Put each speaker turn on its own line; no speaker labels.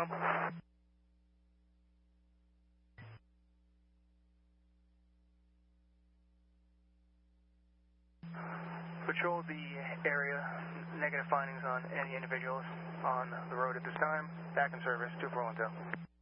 TACOM. Patrol the area, negative findings on any individuals on the road at this time. Back in service, 2412.